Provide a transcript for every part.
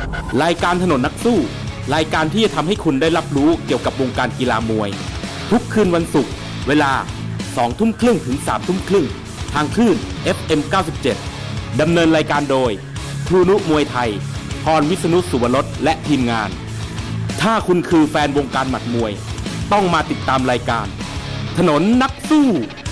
รายการถนนนักสู้รายการที่จะทำให้คุณได้รับรู้เกี่ยวกับวงการกีฬามวยทุกคืนวันศุกร์เวลา 20:30 น. ถึง 3:30 น. ทางคลื่น FM 97ดำเนินรายการโดยครูนุมวยไทยพรวิษณุสุวรสและทีมงานถ้าคุณคือแฟนวงการหมัดมวยต้องมาติดตามรายการถนนนักสู้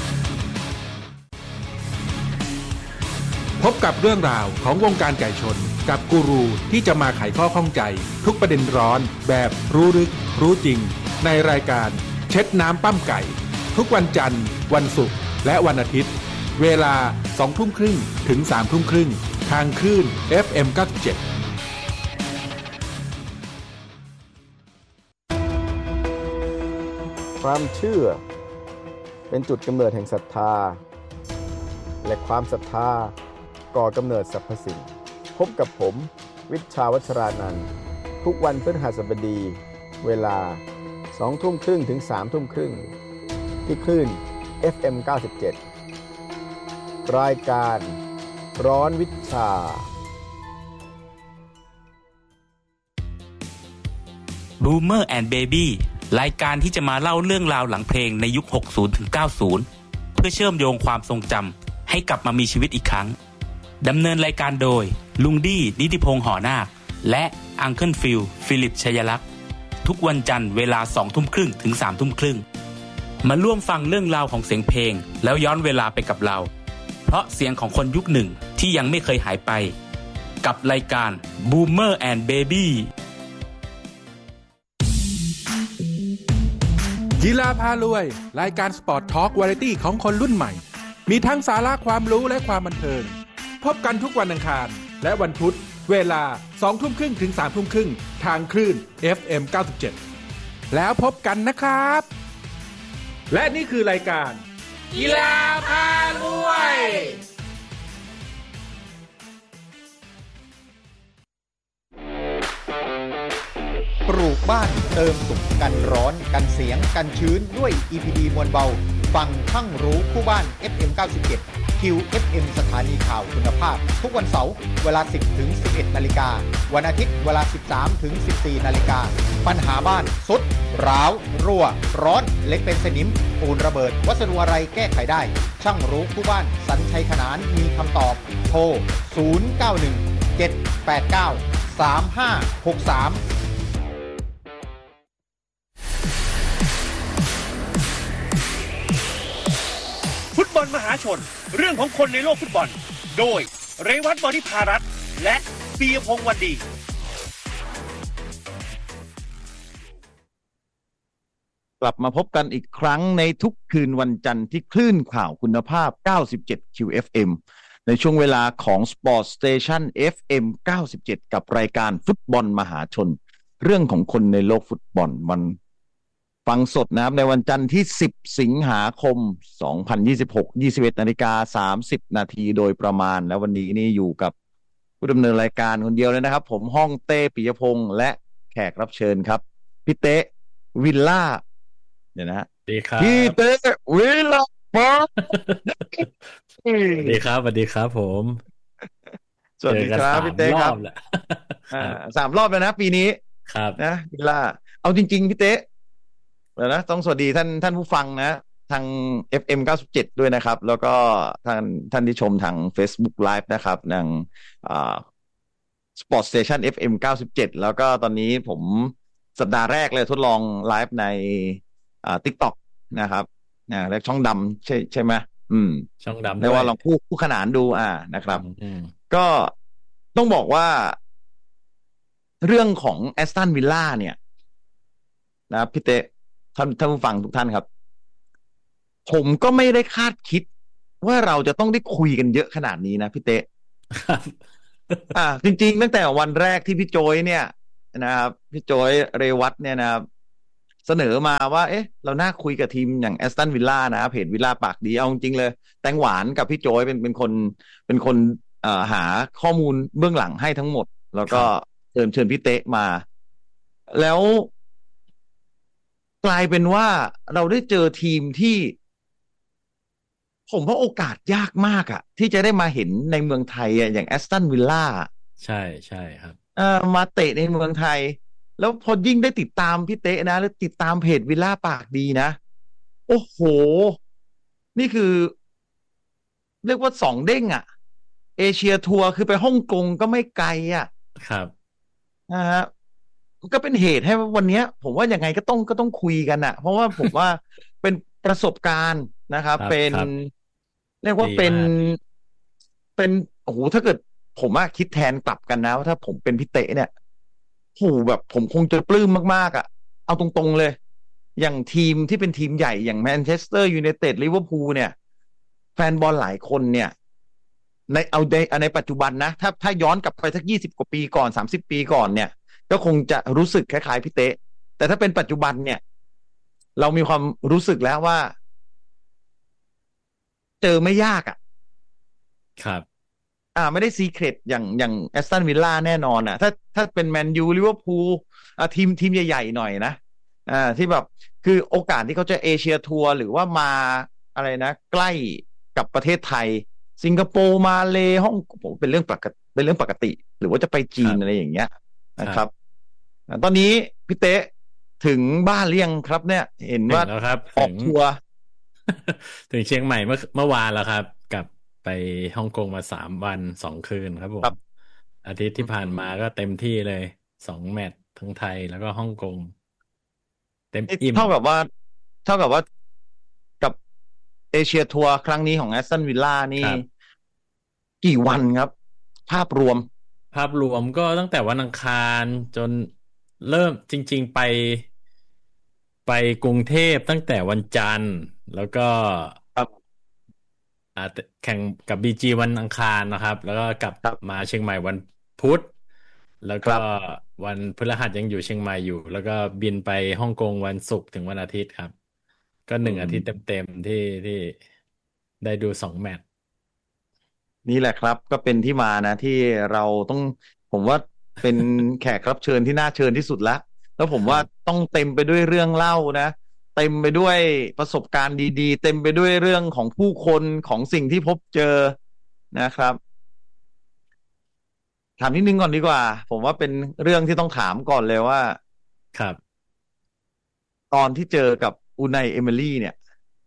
พบกับเรื่องราวของวงการไก่ชนกับกูรูที่จะมาไขข้อข้องใจทุกประเด็นร้อนแบบรู้ลึกรู้จริงในรายการเช็ดน้ำปั้มไก่ทุกวันจันทร์วันศุกร์และวันอาทิตย์เวลา 20:30 น. ถึง 3:30 น. ทางคลื่น FM 97 ความเชื่อเป็นจุดกำเนิดแห่งศรัทธาและความศรัทธาก่อกำเนิดสรรพสิ่งพบกับผมวิชชาวัชรานันท์ทุกวันพฤหัสบดีเวลา 20:30 น. ถึง 3:30 น. ที่คลื่น FM 97รายการร้อนวิชา Boomer and Baby รายการที่จะมาเล่าเรื่องราวหลังเพลงในยุค 60 ถึง 90 เพื่อเชื่อมโยงความทรงจำให้กลับมามีชีวิตอีกครั้งดำเนินรายการโดยลุงดี้นิติพงษ์หอนาคและอังเคิลฟิลฟิลิปชัยลักษณ์ทุกวันจันทร์เวลา 20:30 น. ถึง 3:30 น. มาร่วมฟังเรื่องราวของเสียงเพลงแล้วย้อนเวลาไปกับเราเพราะเสียงของคนยุคหนึ่งที่ยังไม่เคยหายไปกับรายการ Boomer and Baby กีฬาพารวยรายการสปอร์ตทอล์กวาไรตี้ของคนรุ่นใหม่มีทั้งสาระความรู้และความบันเทิงพบกันทุกวันอังคารและวันพุธเวลา 20:30 น. ถึง 3:30 น. ทางคลื่น FM 97แล้วพบกันนะครับและนี่คือรายการกีฬาพารวยปลูกบ้านเติมสุขกันร้อนกันเสียงกันชื้นด้วย EPD มวลเบาฟังทั้งรู้คู่บ้าน FM 97 QFM สถานีข่าวคุณภาพทุกวันเสาร์เวลา 10 ถึง 11 นาฬิกาวันอาทิตย์เวลา 13 ถึง 14 นาฬิกาปัญหาบ้านสุดร้าวรั่วร้อนเล็กเป็นสนิมปูนระเบิดวัสดุอะไรแก้ไขได้ช่างรู้คู่บ้านสัญชัยขนานมีคำตอบโทร 091 789 3563 ฟุตบอลมหาชนเรื่องของคนในโลกฟุตบอลโดยเรวัต บริภารัตน์และปียพงษ์วันดีกลับมาพบกันอีกครั้งในทุกคืนวันจันทร์ที่คลื่นข่าวคุณภาพ97 QFM ในช่วงเวลาของ Sport Station FM 97กับรายการฟุตบอลมหาชนเรื่องของคนในโลกฟุตบอลวันฟังสดนะครับในวันจันทร์ที่10สิงหาคม2026 21:30 น.โดยประมาณแล้ววันนี้นี่อยู่กับผู้ดำเนินรายการคนเดียวเลยนะครับผมห้องเต้ปิยพงษ์และแขกรับเชิญครับพี่เต้วิลล่าเนี่ยนะฮะดีครับพี่เต้วิลล่าสวัสดีครับสวัสดีครับผมสวัสดีครับพี่เต้ครับ3 รอบแล้วนะปีนี้ครับนะวิลล่าเอาจริงๆพี่เต้แล้วนะต้องสวัสดีท่านผู้ฟังนะทาง FM 97ด้วยนะครับแล้วก็ท่านที่ชมทาง Facebook Live นะครับทาง Sport Station FM 97แล้วก็ตอนนี้ผมสัปดาห์แรกเลยทดลองไลฟ์ในTikTok นะครับแล้วช่องดำใช่ไหมช่องดำได้ว่าลองคู่ขนานดูนะครับก็ต้องบอกว่าเรื่องของแอสตันวิลล่าเนี่ยนะพี่เต้ท่านผู้ฟังทุกท่านครับผมก็ไม่ได้คาดคิดว่าเราจะต้องได้คุยกันเยอะขนาดนี้นะพี่เต้จริงๆตั้งแต่วันแรกที่พี่โจยเนี่ยนะครับพี่โจยเรวัตเนี่ยนะครับเสนอมาว่าเราน่าคุยกับทีมอย่างแอสตันวิลล่านะเพจวิลล่าปากดีเอาจริงๆเลยแตงหวานกับพี่โจยเป็นคนหาข้อมูลเบื้องหลังให้ทั้งหมดแล้วก็เชิญพี่เต้มาแล้วกลายเป็นว่าเราได้เจอทีมที่ผมว่าโอกาสยากมากที่จะได้มาเห็นในเมืองไทยอย่างแอสตันวิลล่าใช่ใช่ครับมาเตะในเมืองไทยแล้วพอยิ่งได้ติดตามพี่เตะนะแล้วติดตามเพจวิลล่าปากดีนะโอ้โหนี่คือเรียกว่าสองเด้งอ่ะเอเชียทัวร์คือไปฮ่องกงก็ไม่ไกลอ่ะครับนะฮะก็เป็นเหตุให้วันนี้ผมว่ายังไงก็ต้องคุยกันอ่ะเพราะว่าผมว่าเป็นประสบการณ์นะครับเป็นเรียกว่าเป็นโอ้โหถ้าเกิดผมอะคิดแทนกลับกันนะว่าถ้าผมเป็นพี่เตะเนี่ยโหแบบผมคงจะปลื้มมากๆอ่ะเอาตรงๆเลยอย่างทีมที่เป็นทีมใหญ่อย่างแมนเชสเตอร์ยูไนเต็ดลิเวอร์พูลเนี่ยแฟนบอลหลายคนเนี่ยในปัจจุบันนะถ้าย้อนกลับไปสัก20 กว่าปีก่อน30 ปีก่อนเนี่ยก็คงจะรู้สึกคล้ายๆพี่เตะแต่ถ้าเป็นปัจจุบันเนี่ยเรามีความรู้สึกแล้วว่าเจอไม่ยากอ่ะครับไม่ได้ซีเครตอย่างแอสตันวิลล่าแน่นอนอ่ะถ้าเป็นแมนยูลิเวอร์พูลทีมใหญ่ๆหน่อยนะที่แบบคือโอกาสที่เขาจะเอเชียทัวร์หรือว่ามาอะไรนะใกล้กับประเทศไทยสิงคโปร์มาเลฮ่องกงเป็นเรื่องปกติหรือว่าจะไปจีนอะไรอย่างเงี้ยนะครับตอนนี้พี่เต๊ะถึงบ้านหรือยังครับเนี่ยเห็นว่าออกทัวร์ถึงเชียงใหม่เมื่อวานแล้วครับกลับไปฮ่องกงมา3 วัน2 คืนครับผมอาทิตย์ที่ผ่านมาก็เต็มที่เลย2 แมตช์ทั้งไทยแล้วก็ฮ่องกงเต็มอิ่มเท่ากับว่ากับเอเชียทัวร์ครั้งนี้ของแอสตันวิลล่านี่กี่วันครับภาพรวมก็ตั้งแต่วันอังคารจนเริ่มจริงๆไปกรุงเทพตั้งแต่วันจันทร์แล้วก็แข่งกับบีจีวันอังคารนะครับแล้วก็กลับมาเชียงใหม่วันพุธแล้วก็วันพฤหัสยังอยู่เชียงใหม่อยู่แล้วก็บินไปฮ่องกงวันศุกร์ถึงวันอาทิตย์ครับก็1 อาทิตย์เต็มๆที่ได้ดู2 แมตช์นี่แหละครับก็เป็นที่มานะที่เราต้องผมว่าเป็นแขกรับเชิญที่น่าเชิญที่สุดแล้วผมว่าต้องเต็มไปด้วยเรื่องเล่านะเต็มไปด้วยประสบการณ์ดีๆเต็มไปด้วยเรื่องของผู้คนของสิ่งที่พบเจอนะครับถามนิดนึงก่อนดีกว่าผมว่าเป็นเรื่องที่ต้องถามก่อนเลยว่าครับตอนที่เจอกับอูไนเอมิลี่เนี่ย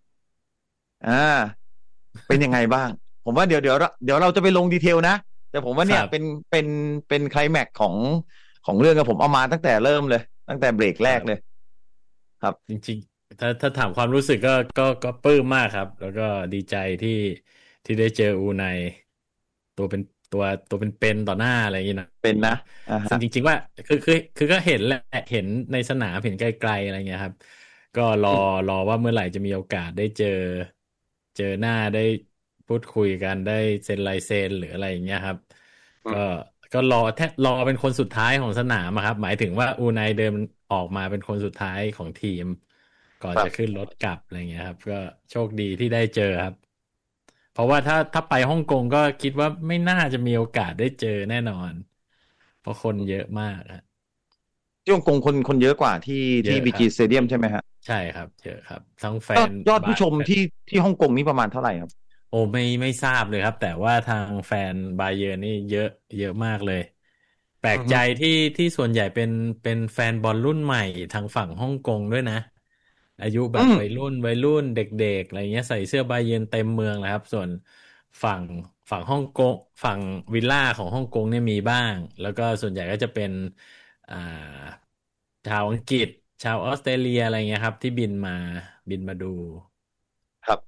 เป็นยังไงบ้างผมว่าเดี๋ยวเราจะไปลงดีเทลนะแต่ผมว่าเนี่ยเป็นไคลแม็กซ์ของเรื่องกับผมเอามาตั้งแต่เริ่มเลยตั้งแต่เบรกแรกเลยครับจริงๆถ้าถามความรู้สึกก็ปลื้มมากครับแล้วก็ดีใจที่ได้เจออูไนตัวเป็นต่อหน้าอะไรอย่างนี้นะเป็นนะซึ่งจริงๆว่าคือก็เห็นแหละเห็นในสนามเห็นไกลๆอะไรเงี้ยครับก็รอว่าเมื่อไหร่จะมีโอกาสได้เจอหน้าได้พูดคุยกันได้เซ็นลายเซ็นหรืออะไรอย่างเงี้ยครับก็รอเป็นคนสุดท้ายของสนามครับหมายถึงว่าอูไนเดินออกมาเป็นคนสุดท้ายของทีมก่อนจะขึ้นรถกลับอะไรเงี้ยครับก็โชคดีที่ได้เจอครับเพราะว่าถ้าไปฮ่องกงก็คิดว่าไม่น่าจะมีโอกาสได้เจอแน่นอนเพราะคนเยอะมากฮะที่ฮ่องกงคนเยอะกว่าที่บีจีสเตเดียมใช่ไหมฮะใช่ครับเยอะครับทั้งแฟนยอดผู้ชมที่ฮ่องกงนี่ประมาณเท่าไหร่ครับโอ้ไม่ทราบเลยครับแต่ว่าทางแฟนบาเยิร์นนี่เยอะมากเลยแปลกใจที่ส่วนใหญ่เป็นแฟนบอลรุ่นใหม่ทางฝั่งฮ่องกงด้วยนะอายุแบบวัยรุ่นเด็กๆอะไรเงี้ยใส่เสื้อบาเยิร์นเต็มเมืองเลยครับส่วนฝั่งฝั่งฮ่องกงฝั่งวิลล่าของฮ่องกงเนี่ยมีบ้างแล้วก็ส่วนใหญ่ก็จะเป็นอ่าชาวอังกฤษชาวออสเตรเลียอะไรเงี้ยครับที่บินมาดูครับ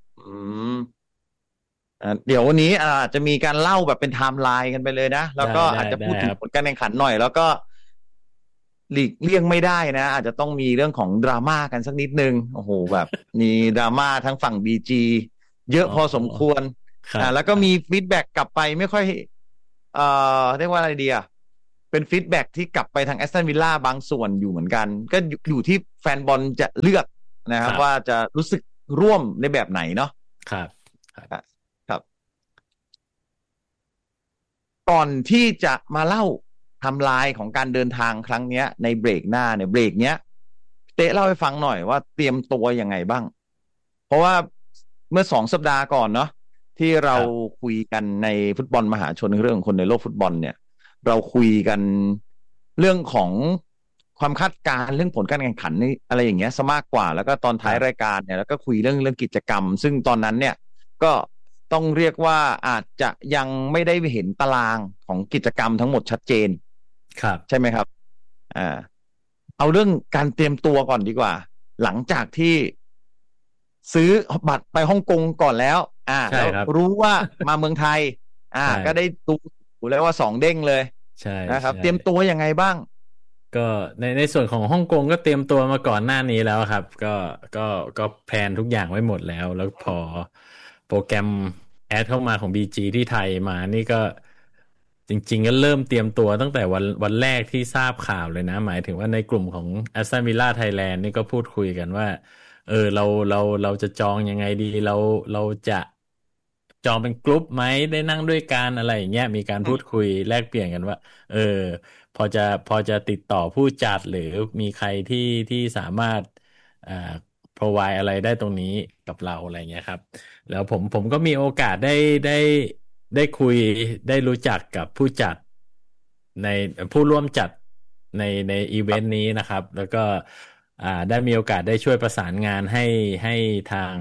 เดี๋ยววันนี้อาจจะมีการเล่าแบบเป็นไทม์ไลน์กันไปเลยนะแล้วก็อาจจะพูดถึงผลการแข่งขันหน่อยแล้วก็หลีกเลี่ยงไม่ได้นะอาจจะต้องมีเรื่องของดราม่ากันสักนิดนึงโอ้โหแบบมีดราม่าทั้งฝั่งบีจีเยอะพอสมควรแล้วก็มีฟีดแบ็กกลับไปไม่ค่อยเรียกว่าอะไรดีเป็นฟีดแบ็กที่กลับไปทางแอสตันวิลล่าบางส่วนอยู่เหมือนกันก็อยู่ที่แฟนบอลจะเลือกนะครับว่าจะรู้สึกร่วมในแบบไหนเนาะครับก่อนที่จะมาเล่าไทม์ไลน์ของการเดินทางครั้งนี้ในเบรกหน้าเนี่ยเบรกเนี้ยเตะเล่าให้ฟังหน่อยว่าเตรียมตัวยังไงบ้างเพราะว่าเมื่อ2 สัปดาห์ก่อนเนาะที่เราคุยกันในฟุตบอลมหาชนเรื่องคนในโลกฟุตบอลเนี่ยเราคุยกันเรื่องของความคาดการณ์เรื่องผลการแข่งขันนี่อะไรอย่างเงี้ยซะมากกว่าแล้วก็ตอนท้ายรายการเนี่ยแล้วก็คุยเรื่องกิจกรรมซึ่งตอนนั้นเนี่ยก็ต้องเรียกว่าอาจจะยังไม่ได้เห็นตารางของกิจกรรมทั้งหมดชัดเจนครับใช่ไหมครับเอาเรื่องการเตรียมตัวก่อนดีกว่าหลังจากที่ซื้อบัตรไปฮ่องกงก่อนแล้วแล้วรู้ว่ามาเมืองไทยก็ได้ดูแล้วว่า2เด้งเลยใช่นะครับเตรียมตัวยังไงบ้างก็ในส่วนของฮ่องกงก็เตรียมตัวมาก่อนหน้านี้แล้วครับก็แพลนทุกอย่างไว้หมดแล้วพอโปรแกรมแอดเข้ามาของ BG ที่ไทยมานี่ก็จริงๆก็เริ่มเตรียมตัวตั้งแต่วันแรกที่ทราบข่าวเลยนะหมายถึงว่าในกลุ่มของ Aston Villa Thailand นี่ก็พูดคุยกันว่าเราจะจองยังไงดีเราจะจองเป็นกรุ๊ปไหมได้นั่งด้วยกันอะไรอย่างเงี้ยมีการพูดคุยแลกเปลี่ยนกันว่าพอจะติดต่อผู้จัดหรือมีใครที่สามารถprovide อะไรได้ตรงนี้กับเราอะไรเงี้ยครับแล้วผมก็มีโอกาสได้คุยได้รู้จักกับผู้จัดในผู้ร่วมจัดในอีเวนต์นี้นะครับแล้วก็ได้มีโอกาสได้ช่วยประสานงานให้ทาง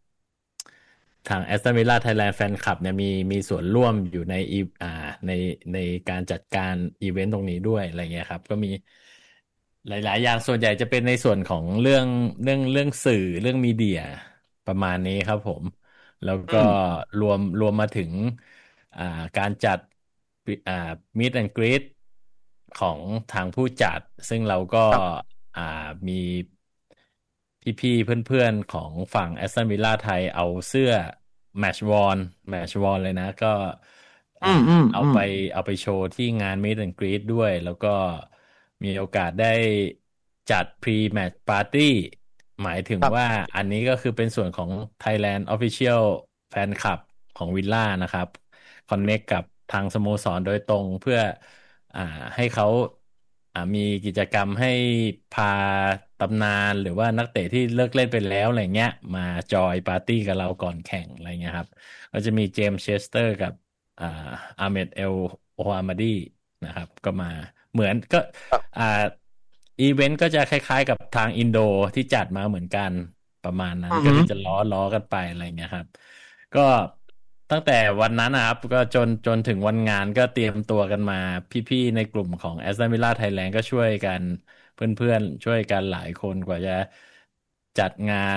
Aston Villa Thailand Fan Club เนี่ยมีส่วนร่วมอยู่ในการจัดการอีเวนต์ตรงนี้ด้วยอะไรเงี้ยครับก็มีหลายๆอย่างส่วนใหญ่จะเป็นในส่วนของเรื่องสื่อเรื่องมีเดียประมาณนี้ครับผมแล้วก็รวมมาถึงการจัดmeet and greet ของทางผู้จัดซึ่งเราก็มีพี่ๆเพื่อนๆของฝั่ง Aston Villa ไทยเอาเสื้อแมตช์วอนเลยนะก็เอาไปโชว์ที่งาน Meet and Greet ด้วยแล้วก็มีโอกาสได้จัด Pre-match Party หมายถึงว่าอันนี้ก็คือเป็นส่วนของ Thailand Official Fan Club ของวิลล่านะครับ Connect กับทางสโมสรโดยตรงเพื่อให้เขามีกิจกรรมให้พาตำนานหรือว่านักเตะที่เลิกเล่นไปแล้วอะไรเงี้ยมาจอยปาร์ตี้กับเราก่อนแข่งอะไรเงี้ยครับก็จะมีเจมส์เชสเตอร์กับอาเมดเอลโอฮามาดีนะครับก็มาเหมือนก็อีเวนต์ก็จะคล้ายๆกับทางอินโดที่จัดมาเหมือนกันประมาณนั้นก็จะล้อกันไปอะไรเงี้ยครับก็ตั้งแต่วันนั้นนะครับก็จนถึงวันงานก็เตรียมตัวกันมาพี่ๆในกลุ่มของ Aston Villa Thailand ก็ช่วยกันเพื่อนๆช่วยกันหลายคนกว่าจะจัดงาน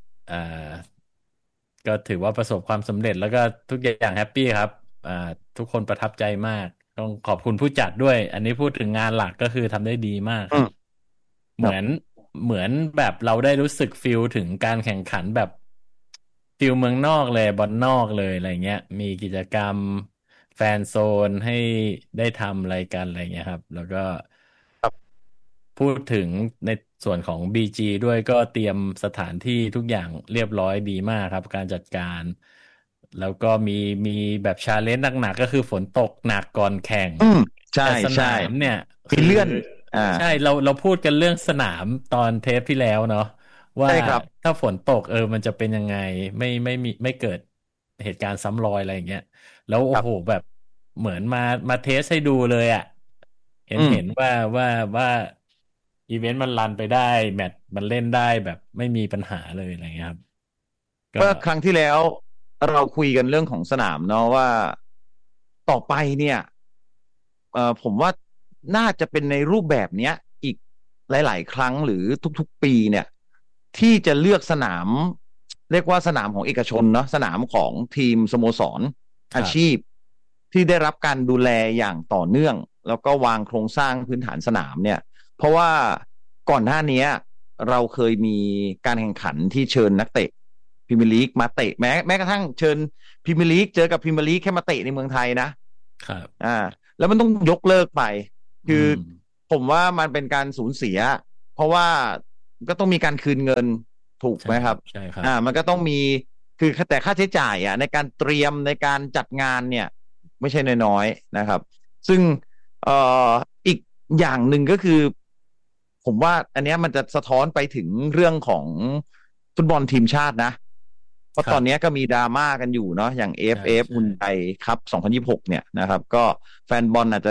ก็ถือว่าประสบความสำเร็จแล้วก็ทุกอย่างแฮปปี้ครับทุกคนประทับใจมากต้องขอบคุณผู้จัดด้วยอันนี้พูดถึงงานหลักก็คือทำได้ดีมากเหมือนแบบเราได้รู้สึกฟิลถึงการแข่งขันแบบฟิลเมืองนอกเลยบอลนอกเลยอะไรเงี้ยมีกิจกรรมแฟนโซนให้ได้ทำอะไรกันอะไรเงี้ยครับแล้วก็พูดถึงในส่วนของ BG ด้วยก็เตรียมสถานที่ทุกอย่างเรียบร้อยดีมากครับการจัดการแล้วก็มีแบบชาเลนจ์หนักๆก็คือฝนตกหนักก่อนแข่งใช่สนามเนี่ยมีเลื่อนใช่เราพูดกันเรื่องสนามตอนเทปที่แล้วเนาะว่าถ้าฝนตกมันจะเป็นยังไงไม่เกิดเหตุการณ์ซ้ำรอยอะไรอย่างเงี้ยแล้วโอ้โหแบบเหมือนมาเทสให้ดูเลยอ่ะเห็นว่าอีเวนต์มันรันไปได้แมตช์มันเล่นได้แบบไม่มีปัญหาเลยอะไรเงี้ยครับเมื่อครั้งที่แล้วเราคุยกันเรื่องของสนามเนาะว่าต่อไปเนี่ยผมว่าน่าจะเป็นในรูปแบบเนี้ยอีกหลายๆครั้งหรือทุกๆปีเนี่ยที่จะเลือกสนามเรียกว่าสนามของเอกชนเนาะสนามของทีมสโมสรอาชีพที่ได้รับการดูแลอย่างต่อเนื่องแล้วก็วางโครงสร้างพื้นฐานสนามเนี่ยเพราะว่าก่อนหน้านี้เราเคยมีการแข่งขันที่เชิญนักเตะพรีเมียร์ลีกมาเตะแม้กระทั่งเชิญพรีเมียร์ลีกเจอกับพรีเมียร์ลีกแค่มาเตะในเมืองไทยนะครับแล้วมันต้องยกเลิกไปคือผมว่ามันเป็นการสูญเสียเพราะว่าก็ต้องมีการคืนเงินถูกไหมครับใช่ครับมันก็ต้องมีคือแต่ค่าใช้จ่ายในการเตรียมในการจัดงานเนี่ยไม่ใช่น้อยๆนะครับซึ่งอีกอย่างหนึ่งก็คือผมว่าอันนี้มันจะสะท้อนไปถึงเรื่องของฟุตบอลทีมชาตินะเพราะตอนนี้ก็มีดราม่ากันอยู่เนาะอย่าง AFF อุ่นไอครับ2026เนี่ยนะครับก็แฟนบอลอาจจะ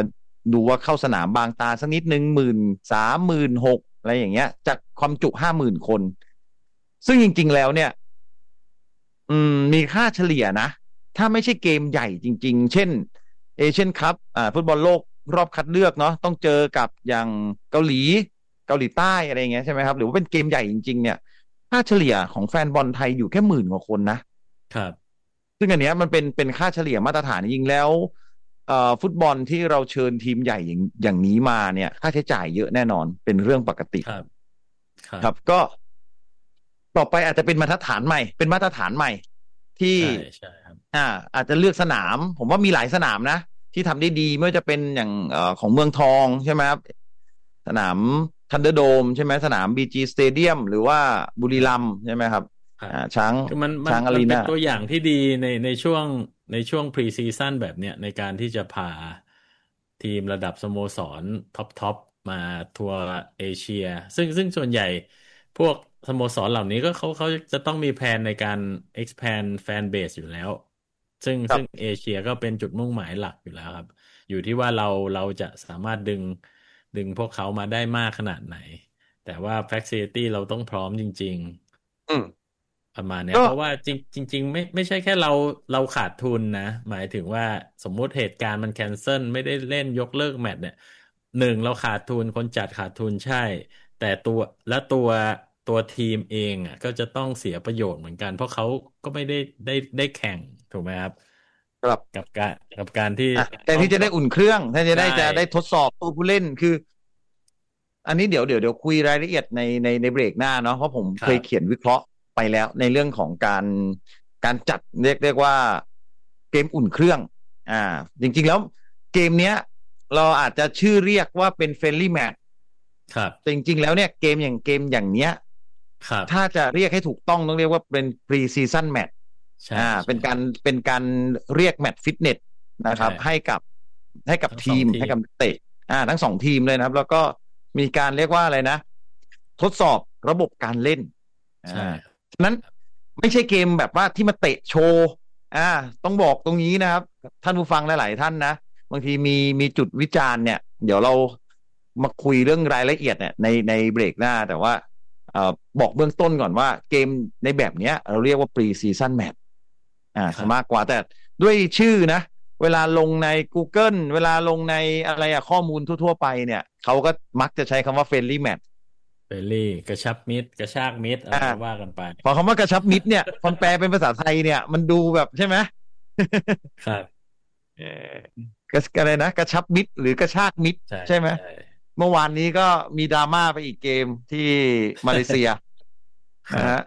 ดูว่าเข้าสนามบางตาสักนิดนึง13,000 16,000อะไรอย่างเงี้ยจากความจุ50,000 คนซึ่งจริงๆแล้วเนี่ยมีค่าเฉลี่ยนะถ้าไม่ใช่เกมใหญ่จริงๆเช่นเอเชียนคัพฟุตบอลโลกรอบคัดเลือกเนาะต้องเจอกับอย่างเกาหลีใต้อะไรอย่างเงี้ยใช่ไหมครับหรือว่าเป็นเกมใหญ่จริงๆเนี่ยค่าเฉลี่ยของแฟนบอลไทยอยู่แค่10,000 กว่าคนนะครับซึ่งอันเนี้ยมันเป็นค่าเฉลี่ยมาตรฐานจริงๆแล้วฟุตบอลที่เราเชิญทีมใหญ่อย่างนี้มาเนี่ยค่าใช้จ่ายเยอะแน่นอนเป็นเรื่องปกติครับก็ต่อไปอาจจะเป็นมาตรฐานใหม่ที่ใช่ครับอาจจะเลือกสนามผมว่ามีหลายสนามนะที่ทำได้ดีไม่ว่าจะเป็นอย่างของเมืองทองใช่ไหมครับสนามทันเดอร์โดมใช่ไหมสนาม BG Stadium หรือว่าบุรีรัมย์ใช่ไหมครับช้างอารีนาเป็นตัวอย่างที่ดีในช่วงพรีซีซั่นแบบเนี้ยในการที่จะพาทีมระดับสโมสรท็อปมาทัวร์เอเชียซึ่งส่วนใหญ่พวกสโมสรเหล่านี้ก็เขาจะต้องมีแผนในการ expand fan base อยู่แล้วซึ่งเอเชียก็เป็นจุดมุ่งหมายหลักอยู่แล้วครับอยู่ที่ว่าเราจะสามารถดึงพวกเขามาได้มากขนาดไหนแต่ว่า facility เราต้องพร้อมจริงๆประมาณนี้เพราะว่าจริงไม่ใช่แค่เราขาดทุนนะหมายถึงว่าสมมุติเหตุการณ์มันแคนเซิลไม่ได้เล่นยกเลิกแมตช์เนี่ยเราขาดทุนคนจัดขาดทุนใช่แต่ตัวทีมเองก็จะต้องเสียประโยชน์เหมือนกันเพราะเขาก็ไม่ได้แข่งถูกไหมครับกับการที่แต่ที่จะได้อุ่นเครื่องถ้าจะได้ทดสอบตัวผู้เล่นคืออันนี้เดี๋ยวคุยรายละเอียดในเบรกหน้าเนาะเพราะผมเคยเขียนวิเคราะห์ไปแล้วในเรื่องของการจัดเรียกว่าเกมอุ่นเครื่องจริงๆแล้วเกมเนี้ยเราอาจจะชื่อเรียกว่าเป็นเฟรนลี่แมตช์แต่จริงๆแล้วเนี่ยเกมอย่างเนี้ยถ้าจะเรียกให้ถูกต้องเรียกว่าเป็นพรีซีซั่นแมตช์เป็นการเรียกแมตช์ฟิตเนสนะครับให้กับทีมให้กับเตะทั้งสองทีมเลยนะครับแล้วก็มีการเรียกว่าอะไรนะทดสอบระบบการเล่นฉะนั้นไม่ใช่เกมแบบว่าที่มาเตะโชว์ต้องบอกตรงนี้นะครับท่านผู้ฟังหลายๆท่านนะบางทีมีจุดวิจารณ์เนี่ยเดี๋ยวเรามาคุยเรื่องรายละเอียดเนี่ยในเบรกหน้าแต่ว่าบอกเบื้องต้นก่อนว่าเกมในแบบนี้เราเรียกว่า pre season match มากกว่าแต่ด้วยชื่อนะเวลาลงใน Google เวลาลงในอะไรข้อมูลทั่วๆไปเนี่ยเขาก็มักจะใช้คำว่า friendly match เฟรนลี่กระชับมิตรกระชากมิตรอะไรว่ากันไปพอคำว่ากระชับมิตรเนี่ยคนแปลเป็นภาษาไทยเนี่ยมันดูแบบใช่ไหมครับอะไรนะกระชับมิตรหรือกระชากมิตรใช่ไหมเมื่อวานนี้ก็มีดราม่าไปอีกเกมที่มาเลเซียนะฮะ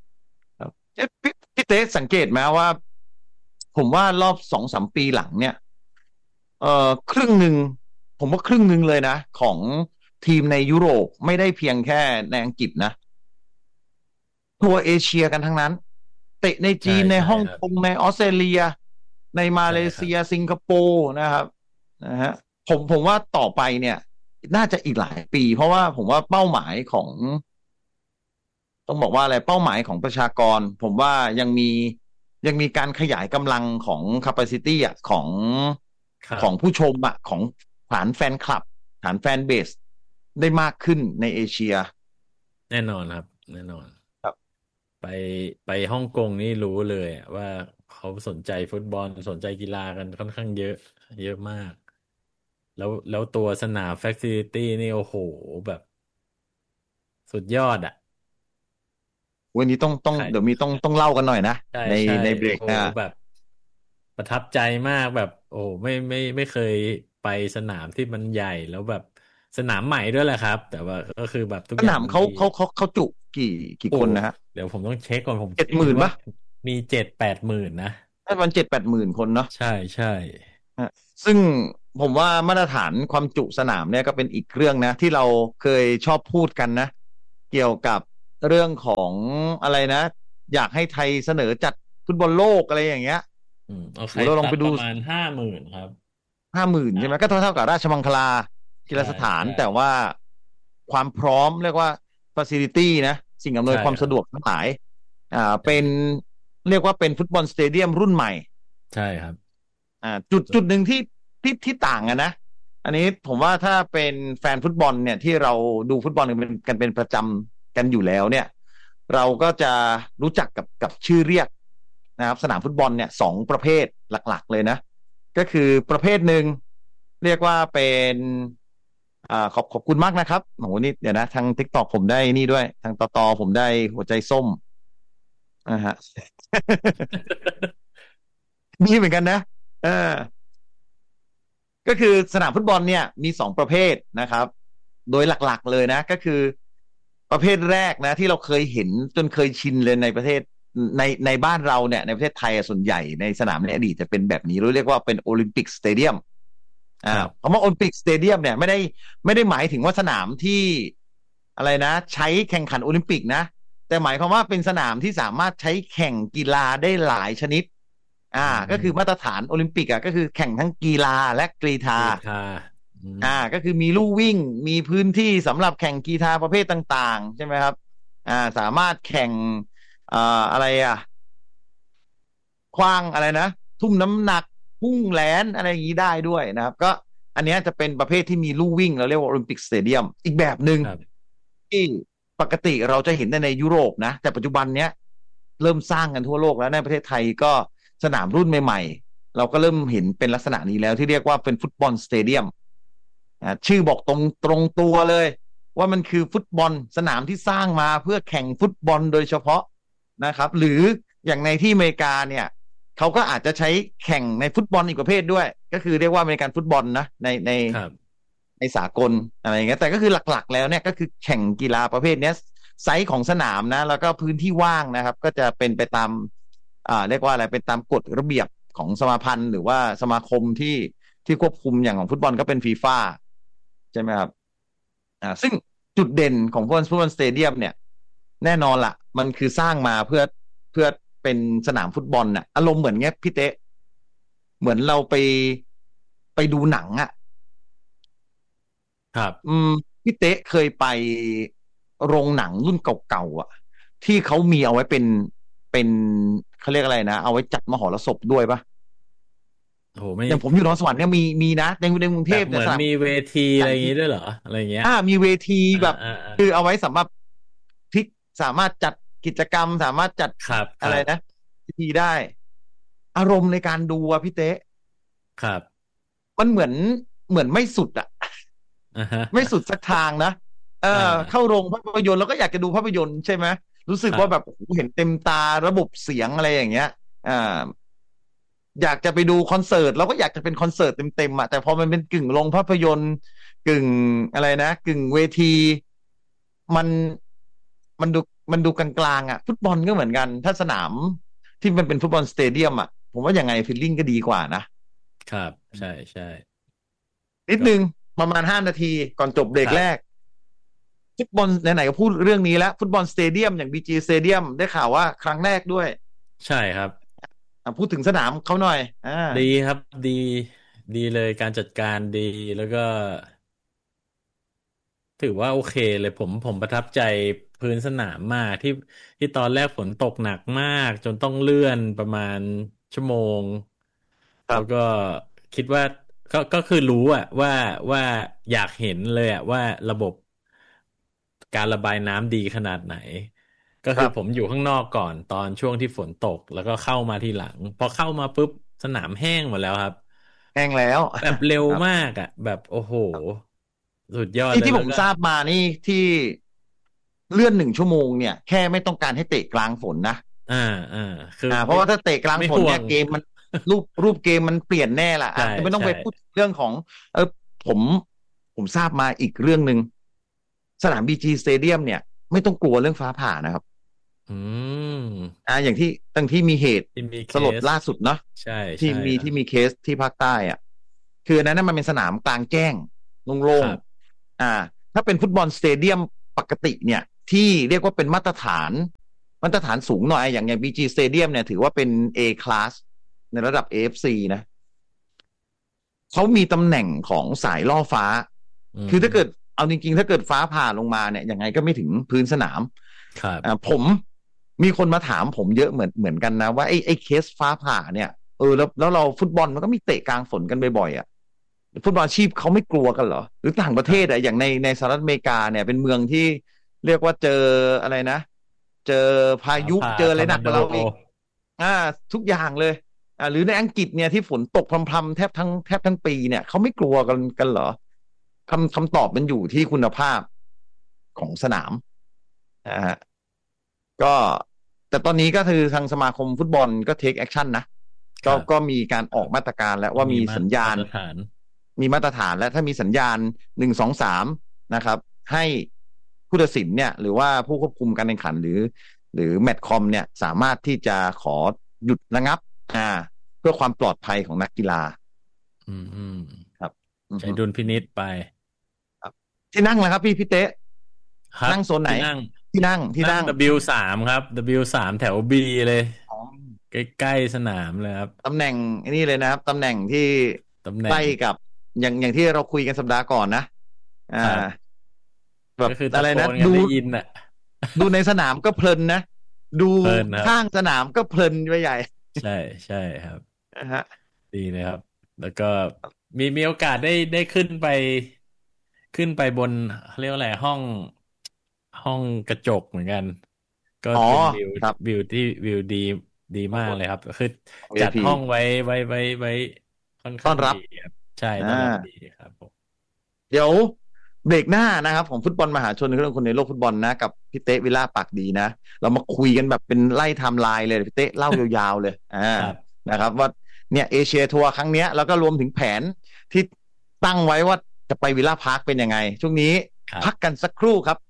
พี่เต้สังเกตไหมว่าผมว่ารอบ 2-3 ปีหลังเนี่ยครึ่งหนึ่งผมว่าครึ่งหนึ่งเลยนะของทีมในยุโรปไม่ได้เพียงแค่ในอังกฤษนะทัวร์เอเชียกันทั้งนั้นเตะในจีนในฮ่องกงในออสเตรเลียในมาเลเซียสิงคโปร์นะครับนะฮะผมว่าต่อไปเนี่ยน่าจะอีกหลายปีเพราะว่าผมว่าเป้าหมายของต้องบอกว่าอะไรเป้าหมายของประชากรผมว่ายังมีการขยายกำลังของ capacity ของผู้ชมของฐานแฟนคลับฐานแฟนเบสได้มากขึ้นในเอเชียแน่นอนครับแน่นอนครับไปฮ่องกงนี่รู้เลยว่าเขาสนใจฟุตบอลสนใจกีฬากันค่อนข้างเยอะมากแล้วตัวสนามแฟคซิลิตี้นี่โอ้โหแบบสุดยอดวันนี้ต้องเดี๋ยวมีต้องเล่ากันหน่อยนะในเบรกหน้าแบบประทับใจมากแบบโอ้ไม่เคยไปสนามที่มันใหญ่แล้วแบบสนามใหม่ด้วยแหละครับแต่ว่าก็คือแบบทุกอย่างสนามเขาจุกี่คนนะฮะเดี๋ยวผมต้องเช็คก่อนผม 70,000ป่ะมี7-8 หมื่นนะมัน7-8 หมื่นคนเนาะใช่ซึ่งผมว่ามาตรฐานความจุสนามเนี่ยก็เป็นอีกเรื่องนะที่เราเคยชอบพูดกันนะเกี่ยวกับเรื่องของอะไรนะอยากให้ไทยเสนอจัดฟุตบอลโลกอะไรอย่างเงี้ยเราลองไปดูประมาณ50,000ครับ 50,000ใช่ไหมก็เท่ากับราชมังคลากีฬาสถานแต่ว่าความพร้อมเรียกว่า facility นะสิ่งอำนวยความสะดวกทั้งหลายเป็นเรียกว่าเป็นฟุตบอลสเตเดียมรุ่นใหม่ใช่ครับจุดหนึ่งที่ต่างนะอันนี้ผมว่าถ้าเป็นแฟนฟุตบอลเนี่ยที่เราดูฟุตบอลกันเป็นประจำกันอยู่แล้วเนี่ยเราก็จะรู้จักกับชื่อเรียกนะครับสนามฟุตบอลเนี่ย2ประเภทหลักๆเลยนะก็คือประเภทหนึ่งเรียกว่าเป็นขอบคุณมากนะครับโหนี่เดี๋ยวนะทาง TikTok ผมได้นี่ด้วยทางตอผมได้หัวใจส้มฮะ ดีเหมือนกันนะก็คือสนามฟุตบอลเนี่ยมี2ประเภทนะครับโดยหลักๆเลยนะก็คือประเภทแรกนะที่เราเคยเห็นจนเคยชินเลยในประเทศในบ้านเราเนี่ยในประเทศไทยส่วนใหญ่ในสนามในอดีตจะเป็นแบบนี้เราเรียกว่าเป็นโอลิมปิกสเตเดียมคำว่าโอลิมปิกสเตเดียมเนี่ยไม่ได้หมายถึงว่าสนามที่อะไรนะใช้แข่งขันโอลิมปิกนะแต่หมายความว่าเป็นสนามที่สามารถใช้แข่งกีฬาได้หลายชนิดก็คือมาตรฐานโอลิมปิกก็คือแข่งทั้งกีฬาและกรีฑาก็คือมีลู่วิ่งมีพื้นที่สำหรับแข่งกีฬาประเภทต่างๆใช่ไหมครับสามารถแข่งอะไรขว้างอะไรนะทุ่มน้ำหนักพุ่งแหลนอะไรอย่างนี้ได้ด้วยนะครับก็อันนี้จะเป็นประเภทที่มีลู่วิ่งเราเรียกว่าโอลิมปิกสเตเดียมอีกแบบหนึ่งที่ปกติเราจะเห็นในยุโรปนะแต่ปัจจุบันเนี้ยเริ่มสร้างกันทั่วโลกแล้วในประเทศไทยก็สนามรุ่นใหม่ๆเราก็เริ่มเห็นเป็นลักษณะนี้แล้วที่เรียกว่าเป็นฟุตบอลสเตเดียมชื่อบอกตรงตัวเลยว่ามันคือฟุตบอลสนามที่สร้างมาเพื่อแข่งฟุตบอลโดยเฉพาะนะครับหรืออย่างในที่อเมริกาเนี่ยเขาก็อาจจะใช้แข่งในฟุตบอลอีกประเภทด้วยก็คือเรียกว่าอเมริกันฟุตบอลนะในสากลอะไรอย่างเงี้ยแต่ก็คือหลักๆแล้วเนี่ยก็คือแข่งกีฬาประเภทนี้ไซส์ของสนามนะแล้วก็พื้นที่ว่างนะครับก็จะเป็นไปตามเรียกว่าอะไรเป็นตามกฎระเบียบของสมาพันธ์หรือว่าสมาคมที่ควบคุมอย่างของฟุตบอลก็เป็นฟีฟ่าใช่ไหมครับซึ่งจุดเด่นของฟุตบอลสเตเดียมเนี่ยแน่นอนละมันคือสร้างมาเพื่อเป็นสนามฟุตบอลน่ะอารมณ์เหมือนเงี้ยพี่เต๊ะเหมือนเราไปดูหนังครับพี่เต๊ะเคยไปโรงหนังรุ่นเก่าๆที่เขามีเอาไว้เป็นเขาเรียกอะไรนะเอาไว้จัดมหรสพด้วยปะโอ้ไม่อย่างผมอยู่นครสวรรค์เนี่ยมีนะในกรุงเทพเหมือนมีเวทีอะไรอย่างนี้ด้วยเหรออะไรเงี้ยมีเวทีแบบคือเอาไว้สำหรับที่สามารถจัดกิจกรรมสามารถจัดอะไรนะพิธีได้อารมณ์ในการดูพี่เต๊ะครับมันเหมือนไม่สุดไม่สุดสักทางนะเข้าโรงภาพยนตร์แล้วก็อยากจะดูภาพยนตร์ใช่ไหมรู้สึกว่าแบบเห็นเต็มตาระบบเสียงอะไรอย่างเงี้ยอยากจะไปดูคอนเสิร์ตเราก็อยากจะเป็นคอนเสิร์ตเต็มแต่พอมันเป็นกึ่งโรงภาพยนตร์กึ่งอะไรนะกึ่งเวทีมันดูกลางๆฟุตบอลก็เหมือนกันถ้าสนามที่มันเป็นฟุตบอลสเตเดียมผมว่ายังไงฟีลลิ่งก็ดีกว่านะครับใช่ใช่นิดนึงประมาณ5 นาทีก่อนจบเบรกแรกฟุตบอลไหนๆก็พูดเรื่องนี้แล้วฟุตบอลสเตเดียมอย่าง BG สเตเดียมได้ข่าวว่าครั้งแรกด้วยใช่ครับพูดถึงสนามเขาหน่อยดีครับดีเลยการจัดการดีแล้วก็ถือว่าโอเคเลยผมประทับใจพื้นสนามมากที่ตอนแรกฝนตกหนักมากจนต้องเลื่อนประมาณชั่วโมงแล้วก็คิดว่าก็คือรู้ว่าอยากเห็นเลยว่าระบบการระบายน้ำดีขนาดไหนก็คือผมอยู่ข้างนอกก่อนตอนช่วงที่ฝนตกแล้วก็เข้ามาทีหลังพอเข้ามาปุ๊บสนามแห้งหมดแล้วครับแห้งแล้วแบบเร็วมากแบบโอ้โหสุดยอดที่ผมทราบมานี่ที่เลื่อน1 ชั่วโมงเนี่ยแค่ไม่ต้องการให้เตะกลางฝนนะคือเพราะว่าถ้าเตะกลางฝนเนี่ยเกมมันรูปเกมมันเปลี่ยนแน่ละไม่ต้องไปพูดเรื่องของผมทราบมาอีกเรื่องนึงสนาม BG Stadium เนี่ยไม่ต้องกลัวเรื่องฟ้าผ่านะครับอย่างที่มีเหตุสลดล่าสุดเนาะใช่ที่มีเคสที่ภาคใต้คือนั้นมันเป็นสนามกลางแจ้งโล่งๆถ้าเป็นฟุตบอลสเตเดียมปกติเนี่ยที่เรียกว่าเป็นมาตรฐานสูงหน่อยอย่าง BG Stadium เนี่ยถือว่าเป็น A class ในระดับ AFC นะเขามีตำแหน่งของสายล่อฟ้าคือถ้าเกิดเอาจริงๆถ้าเกิดฟ้าผ่าลงมาเนี่ยยังไงก็ไม่ถึงพื้นสนามผมมีคนมาถามผมเยอะเหมือนกันนะว่าไอ้เคสฟ้าผ่าเนี่ยแล้วเราฟุตบอลมันก็มีเตะกลางฝนกันบ่อยฟุตบอลอาชีพเขาไม่กลัวกันเหรอหรือต่างประเทศอะอย่างในสหรัฐอเมริกาเนี่ยเป็นเมืองที่เรียกว่าเจออะไรนะเจอพายุเจออะไรหนักกว่าเราอีกทุกอย่างเลยหรือในอังกฤษเนี่ยที่ฝนตกพรำๆแทบทั้งปีเนี่ยเขาไม่กลัวกันเหรอคำตอบมันอยู่ที่คุณภาพของสนามก็แต่ตอนนี้ก็คือทางสมาคมฟุตบอลก็เทคแอคชั่นนะก็มีการออกมาตรการแล้วว่ามีสัญญาณมีมาตรฐานและถ้ามีสัญญาณ1-2-3นะครับให้ผู้ตัดสินเนี่ยหรือว่าผู้ควบคุมการแข่งขันหรือแมตช์คอมเนี่ยสามารถที่จะขอหยุดระงับเพื่อความปลอดภัยของนักกีฬาครับใช้ดุลพินิจไปครับที่นั่งแล้วครับพี่เต๊ะนั่งโซนไหนที่นั่ง W3 ครับ W3 แถว B เลยใกล้ๆสนามเลยครับตำแหน่งนี่เลยนะครับตำแหน่งที่ใกล้กับอย่างที่เราคุยกันสัปดาห์ก่อนนะแบบอะไรนะดูในสนามก็เพลินนะดูข้างสนามก็เพลินไปใหญ่ใช่ครับดีเลยครับแล้วก็มีโอกาสได้ขึ้นไปบนเรียกว่าอะไรห้องกระจกเหมือนกันก็เป็นวิวที่วิวดีมากเลยครับคือจัดห้องไว้ค่อนข้างดีครับใช่ต้อนรับดีครับผมเดี๋ยวเบรกหน้านะครับของฟุตบอลมหาชนเรื่องคนในโลกฟุตบอลนะกับพี่เต๊ะวิลล่าปากดีนะเรามาคุยกันแบบเป็นไล่ไทม์ไลน์เลยพี่เต๊ะเล่ายาวๆเลยนะครับว่าเนี่ยเอเชียทัวร์ครั้งเนี้ยแล้วก็รวมถึงแผนที่ตั้งไว้ว่าจะไปวิลล่าพาร์คเป็นยังไงช่วงนี้พักกันสักครู่ครับ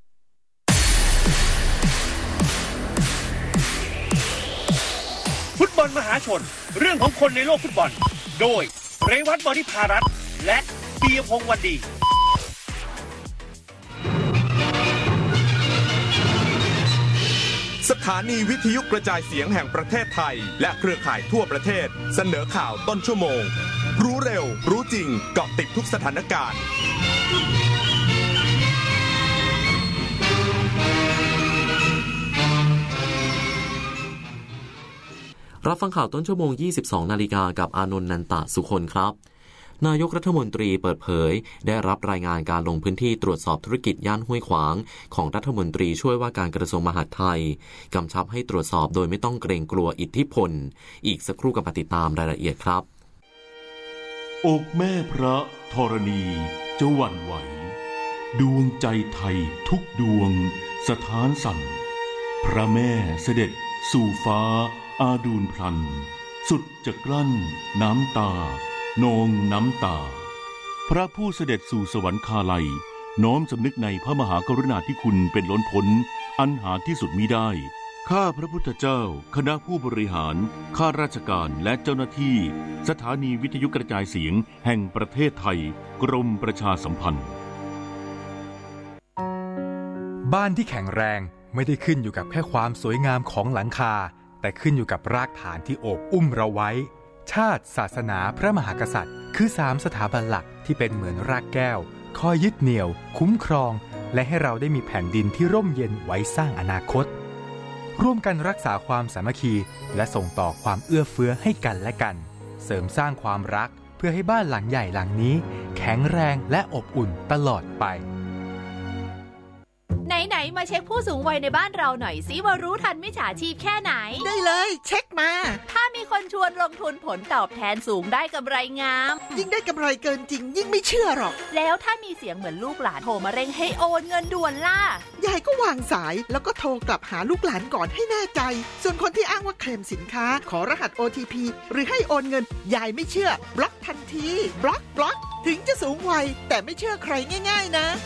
ฟุตบอลมหาชนเรื่องของคนในโลกฟุตบอลโดยเรวัต บริภารัตน์และปียพงษ์วันดีสถานีวิทยุกระจายเสียงแห่งประเทศไทยและเครือข่ายทั่วประเทศเสนอข่าวต้นชั่วโมงรู้เร็วรู้จริงเกาะติดทุกสถานการณ์รับฟังข่าวต้นชั่วโมง 22 นาฬิกากับอานนท์ นันตะสุคนครับนายกรัฐมนตรีเปิดเผยได้รับรายงานการลงพื้นที่ตรวจสอบธุรกิจย่านห้วยขวางของรัฐมนตรีช่วยว่าการกระทรวงมหาดไทยกำชับให้ตรวจสอบโดยไม่ต้องเกรงกลัวอิทธิพลอีกสักครู่กับติดตามรายละเอียดครับอกแม่พระธรณีจะหวั่นไหวดวงใจไทยทุกดวงสถานสั่นพระแม่เสด็จสู่ฟ้าอาดูลพลันสุดจะกลั้นน้ำตานองน้ำตาพระผู้เสด็จสู่สวรรคาลัยน้อมสำนึกในพระมหากรุณาธิคุณเป็นล้นพ้นอันหาที่สุดมิได้ข้าพระพุทธเจ้าคณะผู้บริหารข้าราชการและเจ้าหน้าที่สถานีวิทยุกระจายเสียงแห่งประเทศไทยกรมประชาสัมพันธ์บ้านที่แข็งแรงไม่ได้ขึ้นอยู่กับแค่ความสวยงามของหลังคาแต่ขึ้นอยู่กับรากฐานที่โอบอุ้มเราไว้ชาติศาสนาพระมหากษัตริย์คือ3สถาบันหลักที่เป็นเหมือนรากแก้วคอยยึดเหนี่ยวคุ้มครองและให้เราได้มีแผ่นดินที่ร่มเย็นไว้สร้างอนาคตร่วมกันรักษาความสามัคคีและส่งต่อความเอื้อเฟื้อให้กันและกันเสริมสร้างความรักเพื่อให้บ้านหลังใหญ่หลังนี้แข็งแรงและอบอุ่นตลอดไปไหนๆมาเช็คผู้สูงวัยในบ้านเราหน่อยสิว่ารู้ทันมิจฉาชีพแค่ไหนได้เลยเช็คมาถ้ามีคนชวนลงทุนผลตอบแทนสูงได้กำไรงามยิ่งได้กำไรเกินจริงยิ่งไม่เชื่อหรอกแล้วถ้ามีเสียงเหมือนลูกหลานโทรมาเร่งให้โอนเงินด่วนล่ะยายก็วางสายแล้วก็โทรกลับหาลูกหลานก่อนให้แน่ใจส่วนคนที่อ้างว่าเคลมสินค้าขอรหัส OTP หรือให้โอนเงินยายไม่เชื่อบล็อกทันทีบล็อกถึงจะสูงวัยแต่ไม่เชื่อใครง่ายๆนะ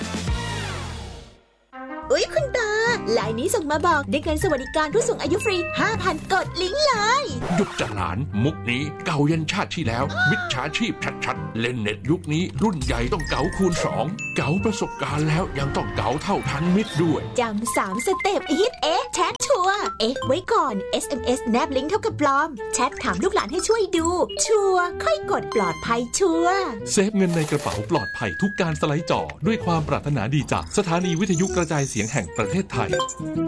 อุ๊ยคุณตาไลน์นี้ส่งมาบอกได้เงินสวัสดิการผู้สูงอายุฟรี 5,000 กดลิงก์เลยหยุดจ้ะหลานมุกนี้เก่ายันชาติที่แล้วมิจฉาชีพชัดๆเล่นเน็ตยุคนี้รุ่นใหญ่ต้องเก๋าคูณ2เก๋าประสบการณ์แล้วยังต้องเก๋าเท่าทันมิตรด้วยจำ3สเต็ปฮิตแชทชัวร์ไว้ก่อน SMS แนบลิงก์เท่ากับปลอมแชทถามลูกหลานให้ช่วยดูชัวร์ค่อยกดปลอดภัยชัวร์เซฟเงินในกระเป๋าปลอดภัยทุกการสไลด์จอด้วยความปรารถนาดีจากสถานีวิทยุกระจายเสียงแห่งประเทศไทย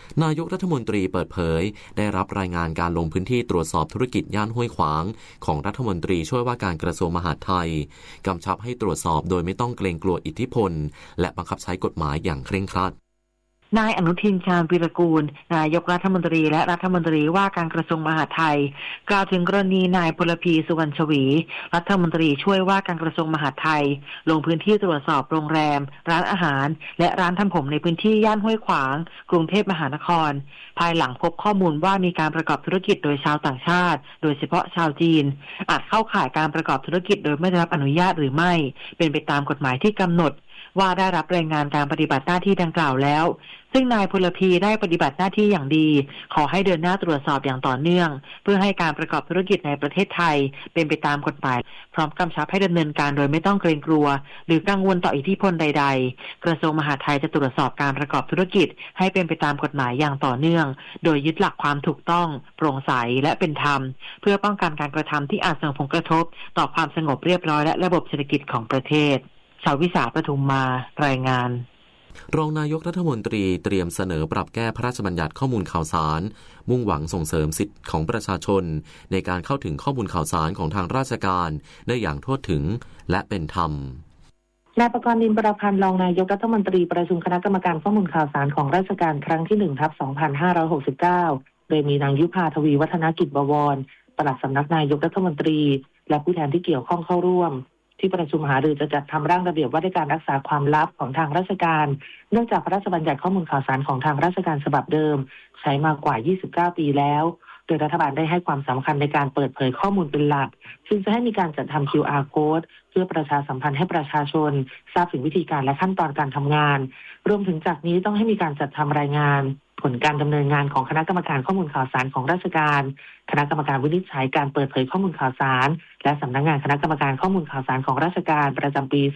นายกรัฐมนตรีเปิดเผยได้รับรายงานการลงพื้นที่ตรวจสอบธุรกิจย่านห้วยขวางของรัฐมนตรีช่วยว่าการกระทรวงมหาดไทยกำชับให้ตรวจสอบโดยไม่ต้องเกรงกลัวอิทธิพลและบังคับใช้กฎหมายอย่างเคร่งครัดนายอนุทินชาญวีรกูลนายกรัฐมนตรีและรัฐมนตรีว่าการกระทรวงมหาดไทยกล่าวถึงกรณีนายพลพีสุวรรณชวีรัฐมนตรีช่วยว่าการกระทรวงมหาดไทยลงพื้นที่ตรวจสอบโรงแรมร้านอาหารและร้านทำผมในพื้นที่ย่านห้วยขวางกรุงเทพมหานครภายหลังพบข้อมูลว่ามีการประกอบธุรกิจโดยชาวต่างชาติโดยเฉพาะชาวจีนอาจเข้าข่ายการประกอบธุรกิจโดยไม่ได้รับอนุญาตหรือไม่เป็นไปตามกฎหมายที่กำหนดว่าได้รับรายงานการปฏิบัติหน้าที่ดังกล่าวแล้วซึ่งนายพลพีได้ปฏิบัติหน้าที่อย่างดีขอให้เดินหน้าตรวจสอบอย่างต่อเนื่องเพื่อให้การประกอบธุรกิจในประเทศไทยเป็นไปตามกฎหมายพร้อมกำชับให้ดำเนินการโดยไม่ต้องเกรงกลัวหรือกังวลต่ออิทธิพลใดๆกระทรวงมหาดไทยจะตรวจสอบการประกอบธุรกิจให้เป็นไปตามกฎหมายอย่างต่อเนื่องโดยยึดหลักความถูกต้องโปร่งใสและเป็นธรรมเพื่อป้องกันการกระทำที่อาจส่งผลกระทบต่อความสงบเรียบร้อยและระบบเศรษฐกิจของประเทศชาววิสาปทุมมารายงานรองนายกรัฐมนตรีเตรียมเสนอปรับแก้พระราชบัญญัติข้อมูลข่าวสารมุ่งหวังส่งเสริมสิทธิของประชาชนในการเข้าถึงข้อมูลข่าวสารของทางราชการได้อย่างทั่วถึงและเป็นธรรมนายประกรณ์ นินประพันธ์รองนายกรัฐมนตรีประชุมคณะกรรมการข้อมูลข่าวสารของราชการครั้งที่ 1/2569 โดยมีนางยุพาทวีวัฒนกิจบวรปลัดสำนักนายกรัฐมนตรีและผู้แทนที่เกี่ยวข้องเข้าร่วมที่ประชุมหารือจะจัดทำร่างระเบียบว่าด้วยการรักษาความลับของทางราชการเนื่องจากพระราชบัญญัติข้อมูลข่าวสารของทางราชการฉบับเดิมใช้มากว่า29ปีแล้วโดยรัฐบาลได้ให้ความสำคัญในการเปิดเผยข้อมูลเป็นหลักซึ่งจะให้มีการจัดทำ QR Code เพื่อประชาสัมพันธ์ให้ประชาชนทราบถึงวิธีการและขั้นตอนการทำงานรวมถึงจากนี้ต้องให้มีการจัดทำรายงานผลการดำเนินงานของคณะกรรมการข้อมูลข่าวสารของราชการคณะกรรมการวินิจฉัยการเปิดเผยข้อมูลข่าวสารและสำนักงานคณะกรรมการข้อมูลข่าวสารของราชการประจำปี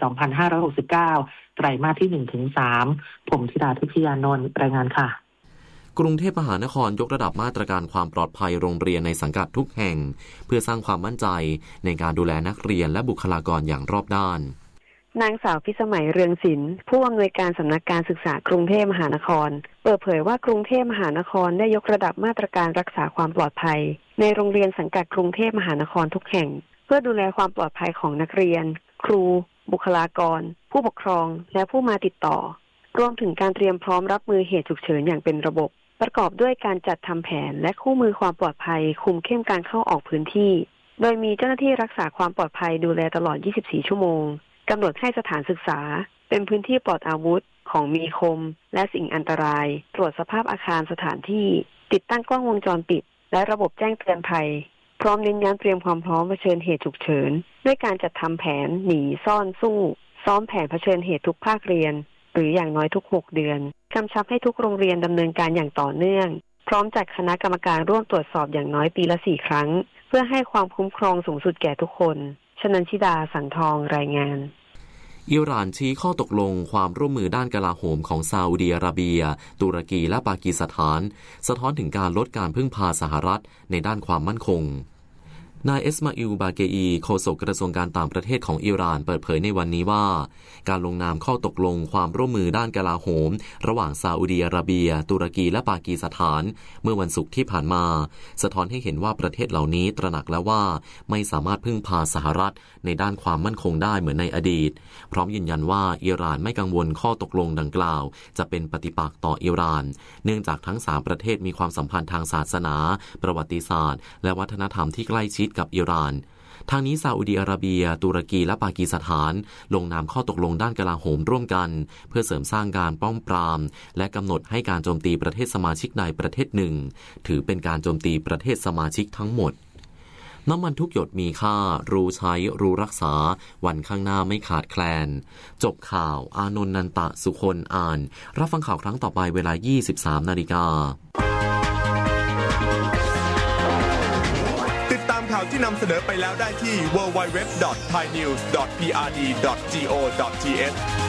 2569 ไตรมาสที่ 1-3 ผมธิดาทิพยานนท์รายงานค่ะกรุงเทพมหานครยกระดับมาตรการความปลอดภัยโรงเรียนในสังกัดทุกแห่งเพื่อสร้างความมั่นใจในการดูแลนักเรียนและบุคลากรอย่างรอบด้านนางสาวพิสมัยเรืองศิลป์ผู้อำนวยการสำนักการศึกษากรุงเทพมหานครเปิดเผยว่ากรุงเทพมหานครได้ยกระดับมาตรการรักษาความปลอดภัยในโรงเรียนสังกัดกรุงเทพมหานครทุกแห่งเพื่อดูแลความปลอดภัยของนักเรียนครูบุคลากรผู้ปกครองและผู้มาติดต่อรวมถึงการเตรียมพร้อมรับมือเหตุฉุกเฉินอย่างเป็นระบบประกอบด้วยการจัดทำแผนและคู่มือความปลอดภัยคุมเข้มการเข้าออกพื้นที่โดยมีเจ้าหน้าที่รักษาความปลอดภัยดูแลตลอด 24 ชั่วโมงกำหนดให้สถานศึกษาเป็นพื้นที่ปลอดอาวุธของมีคมและสิ่งอันตรายตรวจสภาพอาคารสถานที่ติดตั้งกล้องวงจรปิดและระบบแจ้งเตือนภัยพร้อมเน้นย้ำเตรียมความพร้อมเผชิญเหตุฉุกเฉินด้วยการจัดทำแผนหนีซ่อนสู้ซ้อมแผนเผชิญเหตุทุกภาคเรียนหรืออย่างน้อยทุก6เดือนกำชับให้ทุกโรงเรียนดำเนินการอย่างต่อเนื่องพร้อมจัดคณะกรรมการร่วมตรวจสอบอย่างน้อยปีละ4 ครั้งเพื่อให้ความคุ้มครองสูงสุดแก่ทุกคนชนันชิดาสังทองรายงานอิหร่านชี้ข้อตกลงความร่วมมือด้านกลาโหมของซาอุดิอาระเบียตุรกีและปากีสถานสะท้อนถึงการลดการพึ่งพาสหรัฐในด้านความมั่นคงนายเอสมาอิลบาเกอีโฆษกกระทรวงการต่างประเทศของอิหร่านเปิดเผยในวันนี้ว่าการลงนามข้อตกลงความร่วมมือด้านกลาโหมระหว่างซาอุดิอาระเบียตุรกีและปากีสถานเมื่อวันศุกร์ที่ผ่านมาสะท้อนให้เห็นว่าประเทศเหล่านี้ตระหนักแล้วว่าไม่สามารถพึ่งพาสหรัฐในด้านความมั่นคงได้เหมือนในอดีตพร้อมยืนยันว่าอิหร่านไม่กังวลข้อตกลงดังกล่าวจะเป็นปฏิปักษ์ต่ออิหร่านเนื่องจากทั้ง3ประเทศมีความสัมพันธ์ทางศาสนาประวัติศาสตร์และวัฒนธรรมที่ใกล้ชิดกับอิหร่านทางนี้ซาอุดิอาระเบียตุรกีและปากีสถานลงนามข้อตกลงด้านกลาโหมร่วมกันเพื่อเสริมสร้างการป้องปรามและกำหนดให้การโจมตีประเทศสมาชิกใดประเทศหนึ่งถือเป็นการโจมตีประเทศสมาชิกทั้งหมดน้ำมันทุกหยดมีค่ารู้ใช้รู้รักษาวันข้างหน้าไม่ขาดแคลนจบข่าวอานนท์ นันตะสุคนอ่านรับฟังข่าวครั้งต่อไปเวลา 23:00 น. ติดตามข่าวที่นำเสนอไปแล้วได้ที่ www.thainews.prd.go.th